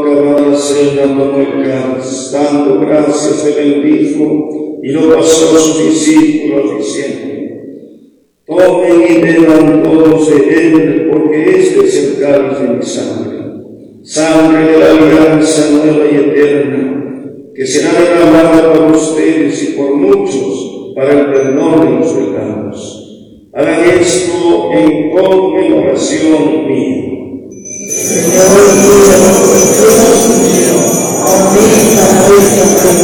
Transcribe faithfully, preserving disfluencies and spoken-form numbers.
acabada la cena, tomó el cáliz, dando gracias, se bendijo y lo pasó a sus discípulos diciendo: tomen y beban todos de él, porque este es el cáliz de mi sangre, sangre de la alianza nueva y eterna, que será derramada por ustedes y por muchos para el perdón de los pecados. Hagan esto en conmemoración mía. Señor,